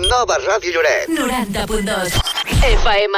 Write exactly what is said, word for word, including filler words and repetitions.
Nova Ràdio Lloret. noranta punt dos F M.